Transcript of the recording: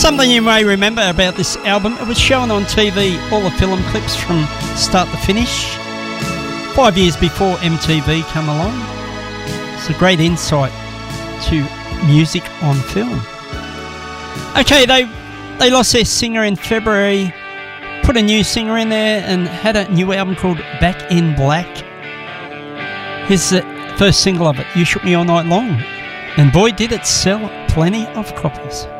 Something you may remember about this album, it was shown on TV, all the film clips from start to finish, 5 years before MTV come along. It's a great insight to music on film. Okay, they lost their singer in February, put a new singer in there and had a new album called Back in Black. Here's the first single of it, You Shook Me All Night Long. And boy, did it sell plenty of copies.